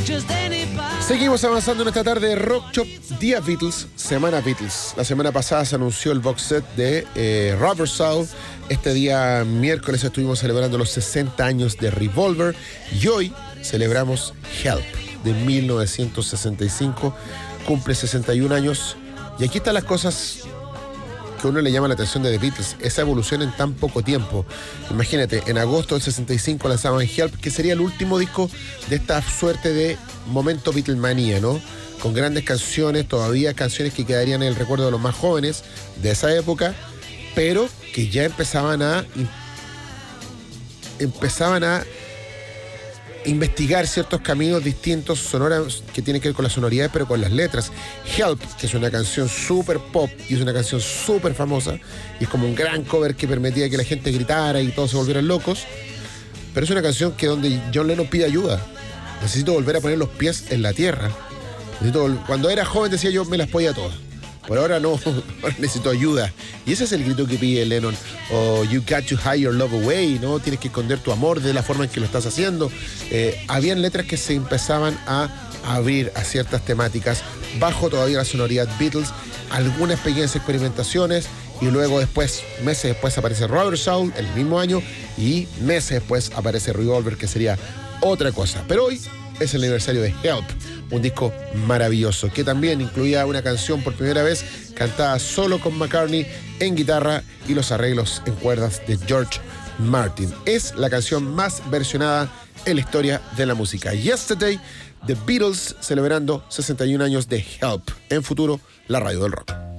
Seguimos avanzando en esta tarde de Rock Shop, Día Beatles, Semana Beatles. La semana pasada se anunció el box set de Rubber Soul. Este día miércoles estuvimos celebrando los 60 años de Revolver y hoy celebramos Help de 1965. Cumple 61 años y aquí están las cosas que a uno le llama la atención de The Beatles, esa evolución en tan poco tiempo. Imagínate, en agosto del 65 lanzaban Help, que sería el último disco de esta suerte de momento Beatlemania, ¿no? Con grandes canciones, todavía canciones que quedarían en el recuerdo de los más jóvenes de esa época, pero que ya empezaban a investigar ciertos caminos distintos sonoros que tienen que ver con las sonoridades, pero con las letras. Help, que es una canción súper pop y es una canción súper famosa, y es como un gran cover que permitía que la gente gritara y todos se volvieran locos, pero es una canción que donde John Lennon pide ayuda. Necesito volver a poner los pies en la tierra. Cuando era joven decía yo, me las podía todas. Por ahora no, ahora necesito ayuda. Y ese es el grito que pide Lennon. You got to hide your love away, ¿no? Tienes que esconder tu amor de la forma en que lo estás haciendo. Habían letras que se empezaban a abrir a ciertas temáticas bajo todavía la sonoridad Beatles, algunas pequeñas experimentaciones, y luego después, meses después, aparece Rubber Soul el mismo año, y meses después aparece Revolver, que sería otra cosa. Pero hoy es el aniversario de Help, un disco maravilloso que también incluía una canción por primera vez cantada solo con McCartney en guitarra y los arreglos en cuerdas de George Martin. Es la canción más versionada en la historia de la música. Yesterday, The Beatles celebrando 61 años de Help. En futuro, la radio del rock.